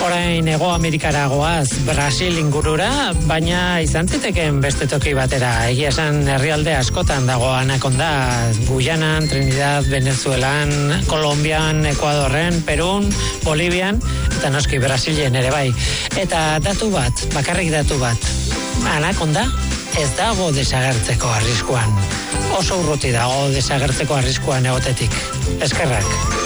Orain Hego Amerikara goaz Brasil ingurura, baina izan zitekeen beste toki batera. Egia esan herrialde askotan dago anakonda, Guyanan, Trinidad, Venezuelan, Kolombian, Ekuadorren, Perun, Bolivian, eta noski Brasilen ere bai. Eta datu bat, bakarrik datu bat, anakonda ez dago desagertzeko arriskuan. Oso urruti dago desagertzeko arriskuan egotetik. Eskerrak.